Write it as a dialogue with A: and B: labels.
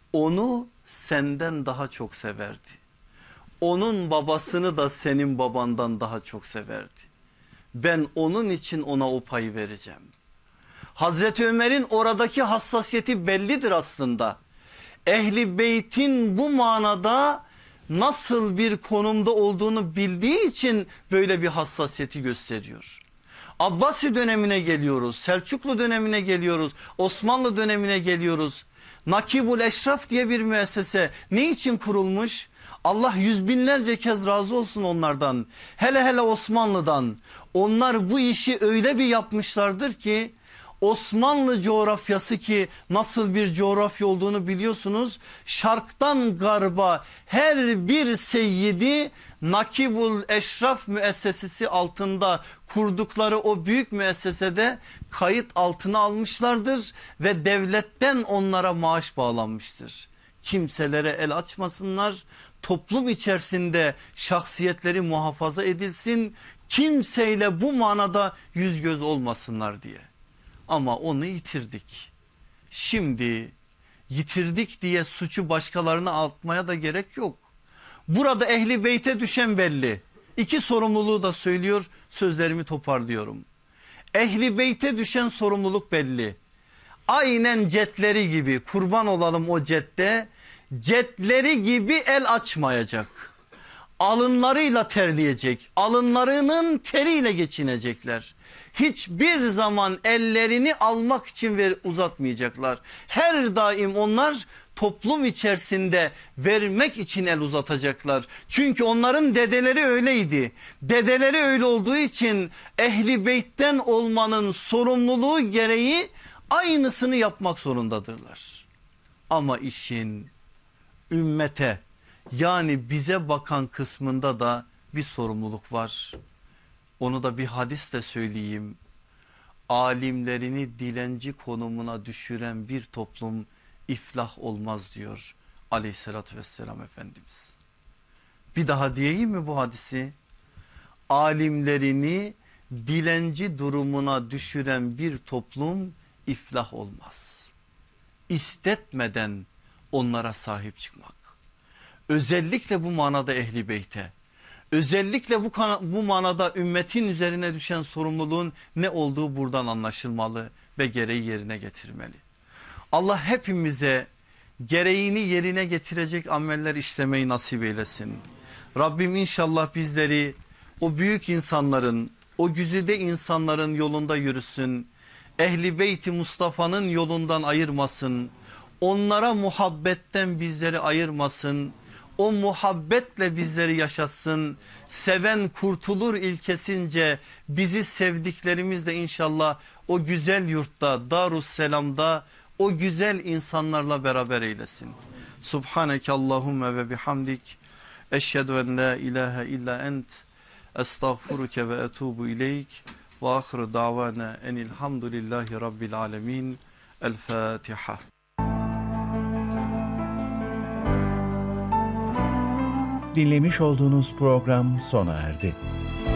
A: onu senden daha çok severdi. Onun babasını da senin babandan daha çok severdi. Ben onun için ona o payı vereceğim. Hazreti Ömer'in oradaki hassasiyeti bellidir aslında. Ehli beytin bu manada nasıl bir konumda olduğunu bildiği için böyle bir hassasiyeti gösteriyor. Abbasi dönemine geliyoruz, Selçuklu dönemine geliyoruz, Osmanlı dönemine geliyoruz. Nakibul Eşraf diye bir müessese ne için kurulmuş? Allah yüz binlerce kez razı olsun onlardan. Hele hele Osmanlı'dan. Onlar bu işi öyle bir yapmışlardır ki Osmanlı coğrafyası, ki nasıl bir coğrafya olduğunu biliyorsunuz. Şarktan garba her bir seyyidi Nakibul Eşraf müessesesi altında kurdukları o büyük müessesede kayıt altına almışlardır ve devletten onlara maaş bağlanmıştır. Kimselere el açmasınlar, toplum içerisinde şahsiyetleri muhafaza edilsin, kimseyle bu manada yüz göz olmasınlar diye. Ama onu yitirdik. Şimdi yitirdik diye suçu başkalarına atmaya da gerek yok. Burada ehli beyte düşen belli. İki sorumluluğu da söylüyor, sözlerimi toparlıyorum. Ehli beyte düşen sorumluluk belli. Aynen cetleri gibi, kurban olalım o cette, cetleri gibi el açmayacak. Alınlarıyla terleyecek, alınlarının teriyle geçinecekler. Hiçbir zaman ellerini almak için uzatmayacaklar. Her daim onlar toplum içerisinde vermek için el uzatacaklar. Çünkü onların dedeleri öyleydi. Dedeleri öyle olduğu için ehli beytten olmanın sorumluluğu gereği aynısını yapmak zorundadırlar. Ama işin ümmete, yani bize bakan kısmında da bir sorumluluk var. Onu da bir hadisle söyleyeyim. Alimlerini dilenci konumuna düşüren bir toplum iflah olmaz diyor aleyhissalatü vesselam Efendimiz. Bir daha diyeyim mi bu hadisi? Alimlerini dilenci durumuna düşüren bir toplum iflah olmaz. İstetmeden onlara sahip çıkmak. Özellikle bu manada ehli beyte, özellikle bu manada ümmetin üzerine düşen sorumluluğun ne olduğu buradan anlaşılmalı ve gereği yerine getirmeli. Allah hepimize gereğini yerine getirecek ameller işlemeyi nasip eylesin. Rabbim inşallah bizleri o büyük insanların, o güzide insanların yolunda yürüsün. Ehli beyti Mustafa'nın yolundan ayırmasın. Onlara muhabbetten bizleri ayırmasın. O muhabbetle bizleri yaşatsın. Seven kurtulur ilkesince bizi sevdiklerimizle inşallah o güzel yurtta, Darusselam'da o güzel insanlarla beraber eylesin. Subhaneke Allahümme ve bihamdik. Eşhedü en la ilahe illa ent. Estağfuruke ve etubu ileyk. Ve ahir davana enilhamdülillahi rabbil alemin. El Fatiha.
B: Dinlemiş olduğunuz program sona erdi.